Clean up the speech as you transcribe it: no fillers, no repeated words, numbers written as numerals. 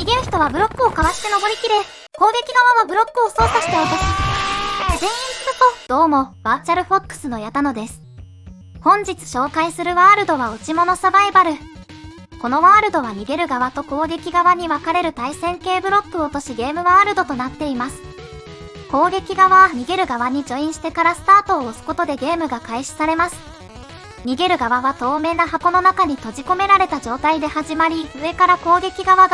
逃げる人はブロックをかわして登りきれ、攻撃側はブロックを操作して落とす。全員通行。どうも、バーチャルフォックスの矢田野です。本日紹介するワールドは落ち物サバイバル。このワールドは逃げる側と攻撃側に分かれる対戦系ブロック落としゲームワールドとなっています。攻撃側は逃げる側にジョインしてからスタートを押すことでゲームが開始されます。逃げる側は透明な箱の中に閉じ込められた状態で始まり、上から攻撃側が